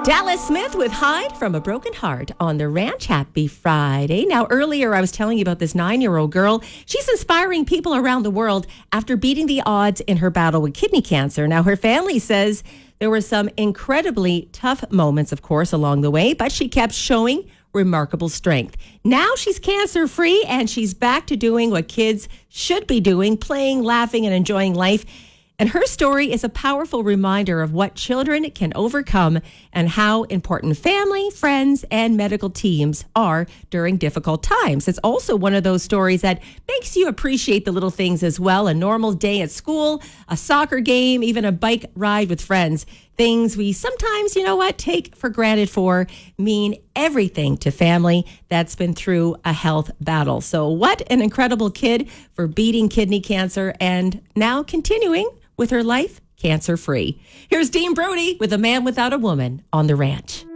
Dallas Smith with Hide from a Broken Heart on the Ranch. Happy Friday. Now, earlier I was telling you about this 9-year-old girl. She's inspiring people around the world after beating the odds in her battle with kidney cancer. Now, her family says there were some incredibly tough moments, of course, along the way, but she kept showing remarkable strength. Now she's cancer-free and she's back to doing what kids should be doing, playing, laughing, and enjoying life. And her story is a powerful reminder of what children can overcome and how important family, friends, and medical teams are during difficult times. It's also one of those stories that makes you appreciate the little things as well. A normal day at school, a soccer game, even a bike ride with friends. Things we sometimes, take for granted mean everything to family that's been through a health battle. So what an incredible kid for beating kidney cancer and now continuing with her life cancer-free. Here's Dean Brody with A Man Without a Woman on the Ranch.